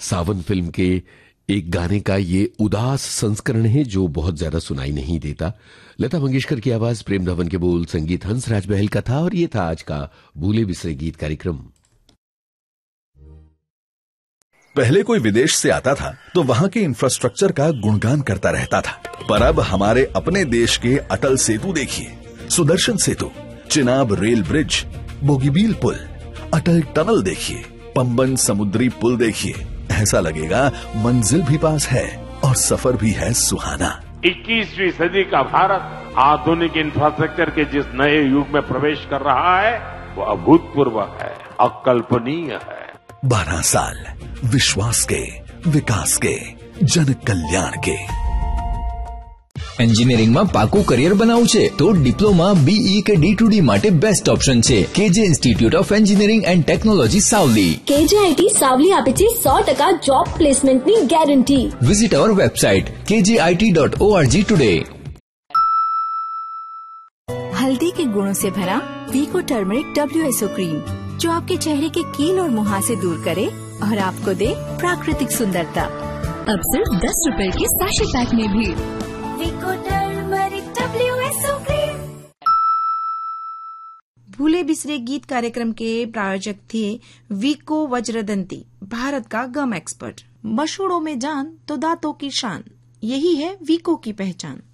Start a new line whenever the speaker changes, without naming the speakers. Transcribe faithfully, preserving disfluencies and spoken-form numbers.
सावन film के एक गाने का ये उदास संस्करण है जो बहुत ज्यादा सुनाई नहीं देता। लता मंगेशकर की आवाज, प्रेम धवन के बोल, संगीत हंसराज बहल का था और ये था आज का भूले बिसरे गीत कार्यक्रम।
पहले कोई विदेश से आता था तो वहाँ के इंफ्रास्ट्रक्चर का गुणगान करता रहता था, पर अब हमारे अपने देश के अटल सेतु देखिए, सुदर्शन सेतु, चिनाब रेल ब्रिज, बोगीबील पुल, अटल टनल देखिए, पंबन समुद्री पुल देखिए। ऐसा लगेगा मंजिल भी पास है और सफर भी है सुहाना।
इक्कीसवीं सदी का भारत आधुनिक इंफ्रास्ट्रक्चर के जिस नए युग में प्रवेश कर रहा है वो अभूतपूर्व है, अकल्पनीय है।
बारह साल विश्वास के, विकास के, जन कल्याण के।
એન્જિનિયરિંગમાં પાકું કરિયર બનાવવું છે તો ડિપ્લોમા બીઈ કે ડી ટુ ડી માટે બેસ્ટ ઓપ્શન છે કેજે institute of engineering and technology Savli.
કેજેઆઈટી Savli આપે છે સો ટકા જોબ પ્લેસમેન્ટની ગેરંટી।
વિઝિટ અવર વેબસાઇટ કે જે I T dot O R ji today.
हल्दी के गुणों से भरा वीको टर्मरिक डब्ल्यूएसओ क्रीम जो आपके चेहरे के कील और मुहासे दूर करे और आपको दे प्राकृतिक सुंदरता।
अब सिर्फ दस रुपए के सैशे पैक में भी।
वीको टर्मरिक डब्ल्यूएसओ क्रीम।
भूले बिसरे गीत कार्यक्रम के प्रायोजक थे वीको वज्रदंती, भारत का गम एक्सपर्ट। मशहूरों में जान तो दांतों की शान, यही है वीको की पहचान।